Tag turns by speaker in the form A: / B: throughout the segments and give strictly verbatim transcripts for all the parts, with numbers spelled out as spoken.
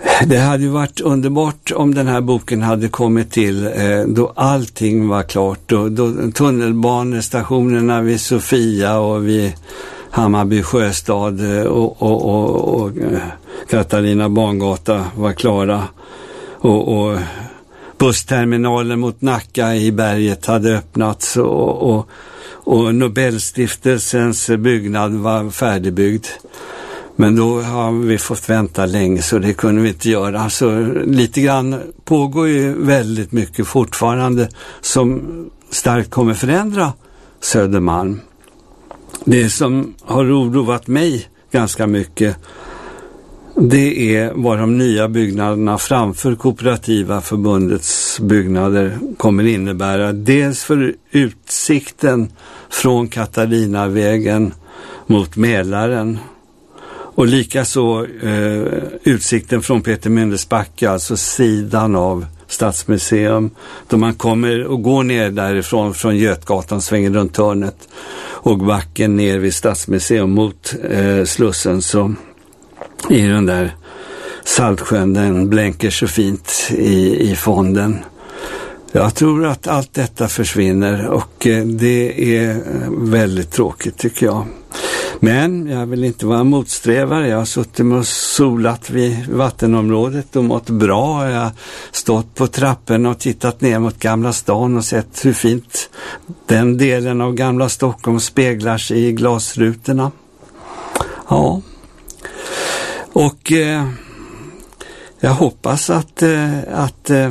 A: Det hade ju varit underbart om den här boken hade kommit till eh, då allting var klart. Då, då tunnelbanestationerna vid Sofia och vid Hammarby sjöstad och, och, och, och Katarina Bangata var klara. Och, och bussterminalen mot Nacka i berget hade öppnats och, och, och Nobelstiftelsens byggnad var färdigbyggd. Men då har vi fått vänta länge så det kunde vi inte göra. Så lite grann pågår ju väldigt mycket fortfarande som starkt kommer förändra Södermalm. Det som har oroat mig ganska mycket, det är vad de nya byggnaderna framför Kooperativa förbundets byggnader kommer innebära. Dels för utsikten från Katarinavägen mot Mälaren och likaså eh, utsikten från Peter Myndesbacka, alltså sidan av Stadsmuseum, då man kommer och går ner därifrån från Götgatan, svänger runt hörnet och backen ner vid Stadsmuseum mot eh, Slussen, så i den där Saltsjön, den blänker så fint i, i fonden. Jag tror att allt detta försvinner och eh, det är väldigt tråkigt tycker jag. Men jag vill inte vara motsträvare. Jag har suttit och solat vid vattenområdet och mått bra. Jag har stått på trappen och tittat ner mot Gamla stan och sett hur fint den delen av Gamla Stockholm speglar sig i glasrutorna. Ja. Och eh, jag hoppas att, eh, att eh,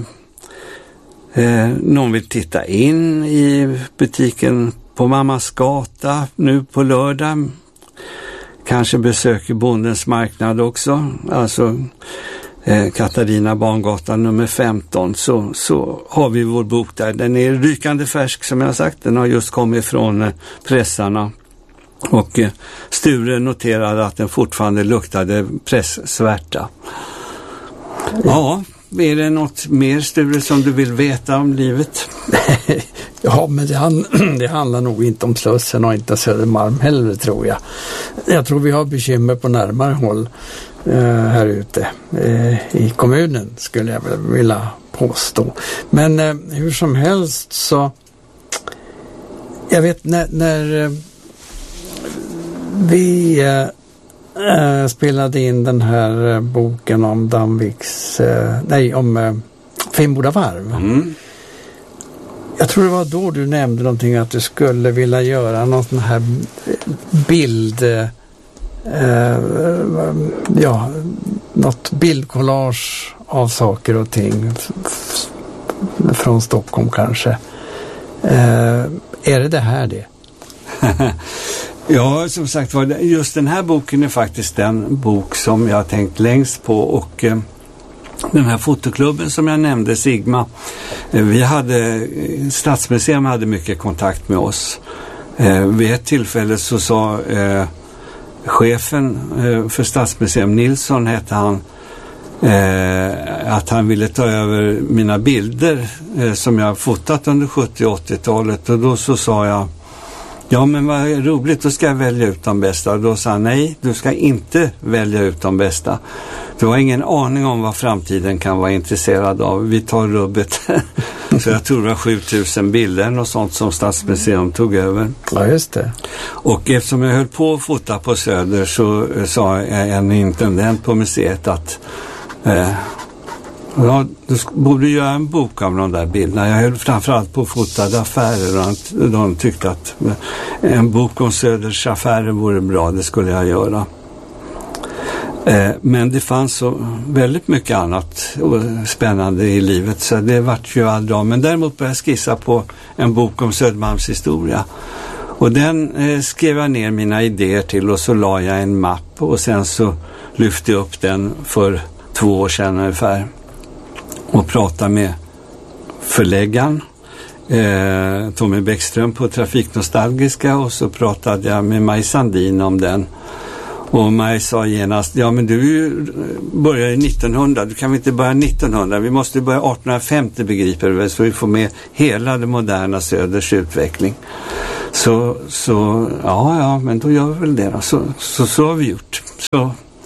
A: någon vill titta in i butiken på Mammas gata nu på lördag. Kanske besöker Bondens marknad också, alltså eh, Katarina Bangatan nummer femton, så, så har vi vår bok där. Den är rykande färsk som jag sagt, den har just kommit från eh, pressarna och eh, Sture noterade att den fortfarande luktade presssvärta. Ja, är det något mer Sture som du vill veta om livet?
B: Ja, men det, hand, det handlar nog inte om Slussen och inte Södermalm heller tror jag. Jag tror vi har bekymmer på närmare håll eh, här ute eh, i kommunen skulle jag väl vilja påstå. Men eh, hur som helst så jag vet när, när eh, vi eh, spelade in den här eh, boken om Danviks eh, nej om eh, Finnboda varv. Mm. Jag tror det var då du nämnde någonting att du skulle vilja göra någon sån här bild eh, ja, något bildkollage av saker och ting f- från Stockholm kanske. Eh, är det det här det?
A: Ja, som sagt var, just den här boken är faktiskt den bok som jag har tänkt längst på och eh, den här fotoklubben som jag nämnde, Sigma, vi hade, Stadsmuseum hade mycket kontakt med oss. Eh, vid ett tillfälle så sa eh, chefen eh, för Stadsmuseum, Nilsson hette han, eh, att han ville ta över mina bilder eh, som jag fotat under sjuttio- och åttiotalet och då så sa jag, ja men vad roligt, då ska jag välja ut de bästa. Och då sa han, nej, du ska inte välja ut de bästa. Du har ingen aning om vad framtiden kan vara intresserad av. Vi tar rubbet. Så jag tror det var sjutusen bilder och sånt som Stadsmuseum tog över.
B: Ja, just det.
A: Och eftersom jag höll på att fota på Söder så sa en intendent på museet att eh, ja, du borde göra en bok av de där bilderna. Jag höll framförallt på fotade affärer och de tyckte att en bok om Söders affärer vore bra, det skulle jag göra. Men det fanns så väldigt mycket annat spännande i livet så det vart ju aldrig av. Men däremot började jag skissa på en bok om Södermalms historia. Och den eh, skrev jag ner mina idéer till och så la jag en mapp och sen så lyfte jag upp den för två år sedan ungefär och pratade med förläggaren eh, Tommy Bäckström på Trafiknostalgiska och så pratade jag med Maj Sandin om den. Och Maj sa genast, ja men du börjar i nittonhundra, du kan väl inte börja nittonhundra, vi måste börja artonhundrafemtio begriper du väl, så vi får med hela det moderna Söders utveckling. Så, så ja, ja, men då gör vi väl det då. Så, så, så har vi gjort. Så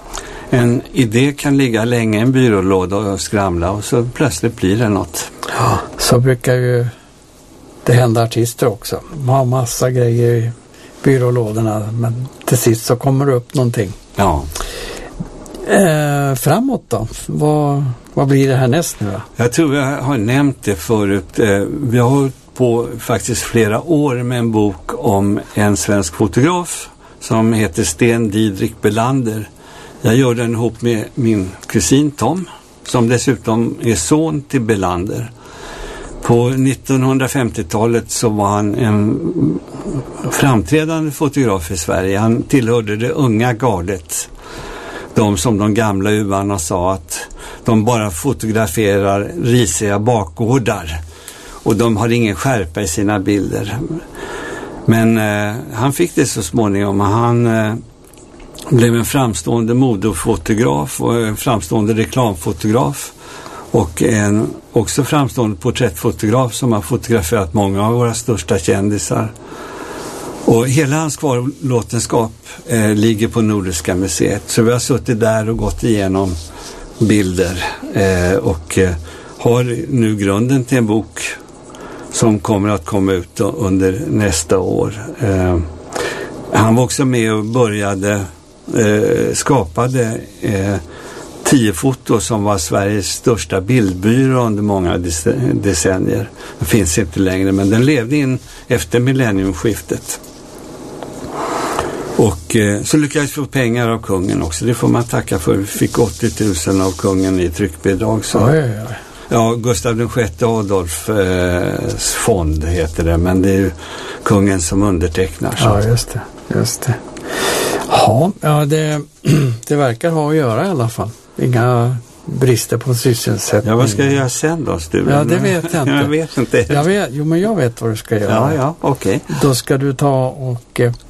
A: En idé kan ligga länge i en byrålåda och skramla och så plötsligt blir det något.
B: Ja, så brukar ju det hända artister också. De har massa grejer i byrålådorna men till sist så kommer det upp någonting.
A: Ja.
B: Eh, framåt då? Vad, vad blir det här näst nu då?
A: Jag tror jag har nämnt det förut. Eh, vi har hållit på faktiskt flera år med en bok om en svensk fotograf som heter Sten Didrik Belander. Jag gör den ihop med min kusin Tom som dessutom är son till Belander. På nittonhundrafemtiotalet så var han en framträdande fotograf i Sverige. Han tillhörde det unga gardet. De som de gamla uvarna sa att de bara fotograferar risiga bakgårdar och de har ingen skärpa i sina bilder. Men eh, han fick det så småningom. Han eh, blev en framstående modefotograf och en framstående reklamfotograf och en också framstående porträttfotograf som har fotograferat många av våra största kändisar. Och hela hans kvarlåtenskap eh, ligger på Nordiska museet. Så vi har suttit där och gått igenom bilder eh, och eh, har nu grunden till en bok som kommer att komma ut då, under nästa år. Eh, han var också med och började eh, skapade eh, tio foto som var Sveriges största bildbyrå under många decennier. Den finns inte längre men den levde in efter millenniumskiftet. Och eh, så lyckades vi få pengar av kungen också. Det får man tacka för. Vi fick åttio tusen av kungen i tryckbidrag. Så.
B: Oj, oj, oj.
A: Ja, Gustav den sjätte Adolfs eh, fond heter det. Men det är ju kungen som undertecknar. Så.
B: Ja, just det. Just det. Ja, ja det, det verkar ha att göra i alla fall. Inga brister på sysselsättning.
A: Ja, vad ska jag göra sen då, Sture?
B: Ja, det vet jag inte.
A: Jag vet inte.
B: Jag vet, jo, men jag vet vad du ska göra.
A: Ja, ja, okej. Okay.
B: Då ska du ta och eh,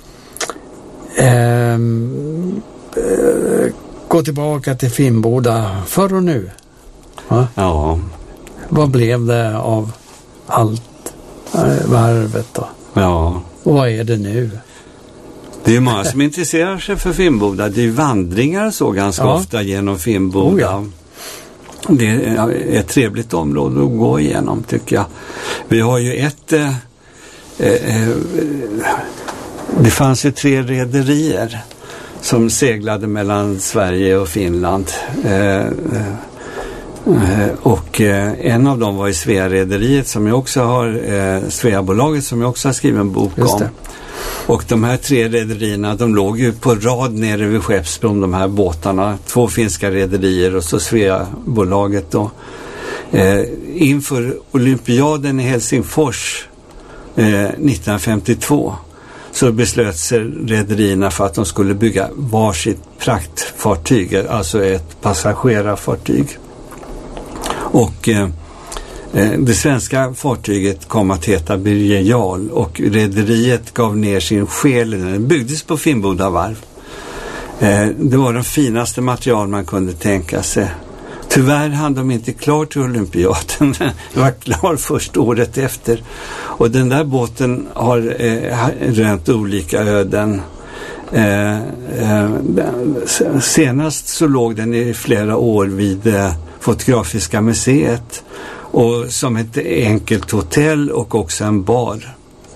B: ehm, eh, gå tillbaka till Finnboda förr och nu. Va?
A: Ja.
B: Vad blev det av allt eh, varvet då?
A: Ja.
B: Och vad är det nu?
A: Det är många som intresserar sig för Finnboda. Det är vandringar så ganska ja. ofta genom Finnboda. Oh ja. Det är ett trevligt område att gå igenom tycker jag. Vi har ju ett... Eh, eh, det fanns ju tre rederier som seglade mellan Sverige och Finland. Eh, eh, och eh, en av dem var i Svea-rederiet som jag också har... Eh, Svea-bolaget som jag också har skrivit en bok om. Och de här tre rederierna, de låg ju på rad nere vid Skeppsbron, de här båtarna. Två finska rederier och så Svea-bolaget då. Eh, inför olympiaden i Helsingfors eh, nittonhundrafemtiotvå så beslöt sig rederierna för att de skulle bygga varsitt praktfartyg, alltså ett passagerarfartyg. Och... Eh, Det svenska fartyget kom att heta Birger Jarl och rederiet gav ner sin själ. Den byggdes på Finnboda varv. Det var de finaste material man kunde tänka sig. Tyvärr hann de inte klar till olympiaden. Det var klar först året efter. Och den där båten har eh, rönt olika öden. Eh, eh, senast så låg den i flera år vid eh, Fotografiska museet. Och som ett enkelt hotell och också en bar.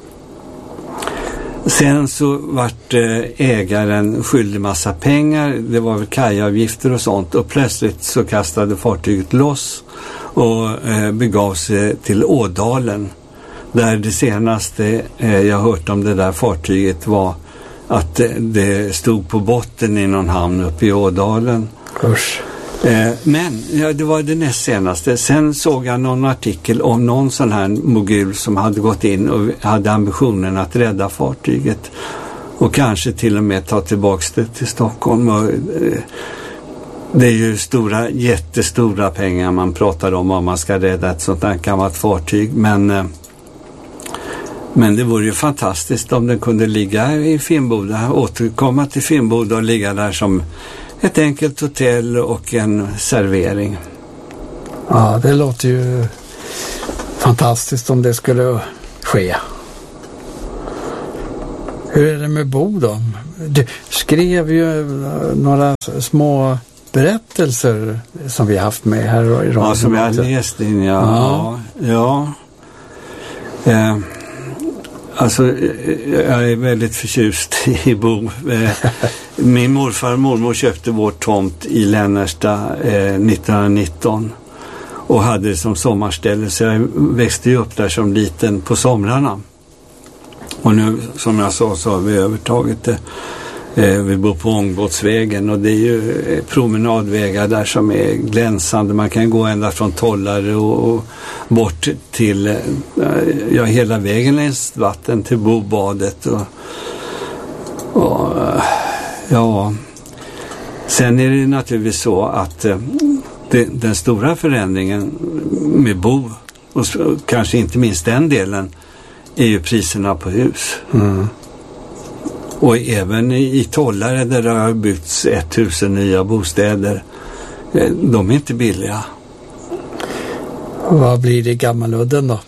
A: Sen så vart ägaren skyldig massa pengar. Det var väl kajavgifter och sånt. Och plötsligt så kastade fartyget loss och begav sig till Ådalen. Där det senaste jag hört om det där fartyget var att det stod på botten i någon hamn uppe i Ådalen.
B: Usch.
A: Men ja, det var det näst senaste. Sen såg jag någon artikel om någon sån här mogul som hade gått in och hade ambitionen att rädda fartyget och kanske till och med ta tillbaka det till Stockholm. Och, eh, det är ju stora, jättestora pengar man pratar om om man ska rädda ett sånt här gammalt fartyg. Men, eh, men det vore ju fantastiskt om den kunde ligga i Finnboda, återkomma till Finnboda och ligga där som ett enkelt hotell och en servering.
B: Ja, det låter ju fantastiskt om det skulle ske. Hur är det med Bo då? Du skrev ju några små berättelser som vi har haft med här i radion.
A: Ja, som jag har läst in, ja. Ja. ja. ja. Eh, alltså, jag är väldigt förtjust i Bo. Eh, min morfar och mormor köpte vår tomt i Lännersta eh, nittonhundranitton och hade det som sommarställe, så jag växte ju upp där som liten på somrarna. Och nu, som jag sa, så har vi övertagit det. Eh, vi bor på Ångbåtsvägen och det är ju promenadvägar där som är glänsande. Man kan gå ända från Tollare och, och bort till, eh, ja, hela vägen längs vatten till Bobadet. Och, och, ja, sen är det naturligtvis så att eh, det, den stora förändringen med Bo, och kanske inte minst den delen, är ju priserna på hus.
B: Mm.
A: Och även i, i Tollare där det har byggts tusen nya bostäder, de är inte billiga.
B: Vad blir det i Gammeludden då?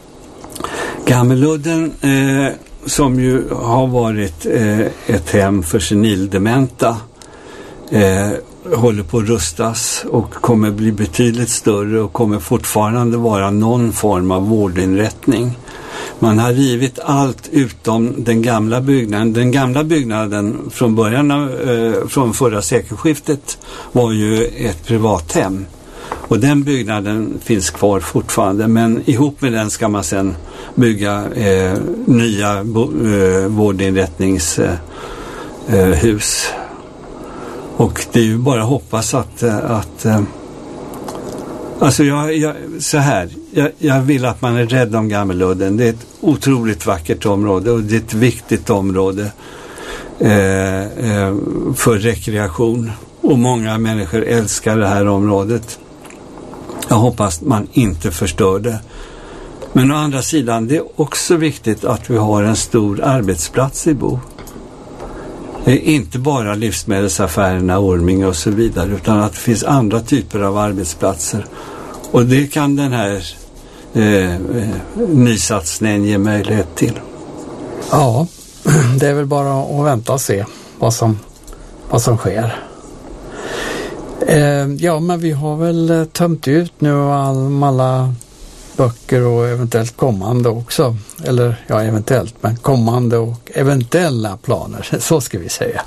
A: Gammeludden, eh, som ju har varit eh, ett hem för senildementa, eh, håller på att rustas och kommer bli betydligt större och kommer fortfarande vara någon form av vårdinrättning. Man har rivit allt utom den gamla byggnaden. Den gamla byggnaden från början av, eh, från förra sekelskiftet var ju ett privathem. Och den byggnaden finns kvar fortfarande, men ihop med den ska man sedan bygga eh, nya bo, eh, vårdinrättningshus. Eh, och det är ju bara att hoppas att, att eh, alltså jag, jag, så här, jag, jag vill att man är rädd om Gammeludden. Det är ett otroligt vackert område och det är ett viktigt område eh, eh, för rekreation. Och många människor älskar det här området. Jag hoppas man inte förstör det. Men å andra sidan, det är också viktigt att vi har en stor arbetsplats i Bo. Inte bara livsmedelsaffärerna, Orminge och så vidare, utan att det finns andra typer av arbetsplatser. Och det kan den här eh, nysatsningen ge möjlighet till.
B: Ja, det är väl bara att vänta och se vad som, vad som sker. Eh, ja, men vi har väl tömt ut nu all, alla böcker och eventuellt kommande också. Eller ja, eventuellt, men kommande och eventuella planer, så ska vi säga.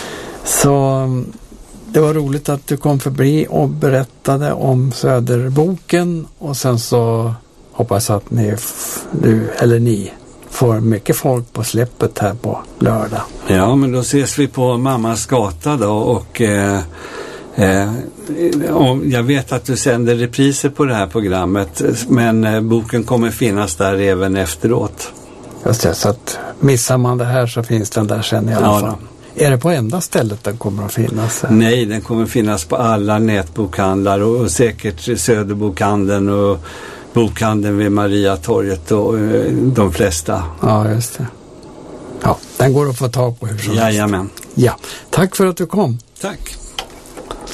B: Så det var roligt att du kom förbi och berättade om Söderboken, och sen så hoppas att ni, du eller ni, får mycket folk på släppet här på lördag.
A: Ja, men då ses vi på Mammas gata då, och eh, eh, och jag vet att du sänder repriser på det här programmet, men eh, boken kommer finnas där även efteråt.
B: Just det, så att missar man det här så finns den där sen i alla
A: Ja,
B: fall. Är det på enda stället den kommer att finnas?
A: Nej, den kommer finnas på alla nätbokhandlar och, och säkert Söderbokhandeln och bokhandeln vid Mariatorget och uh, de flesta.
B: Ja, just det. Ja, den går att få tag på hur som helst.
A: Jajamän.
B: Ja, tack för att du kom.
A: Tack.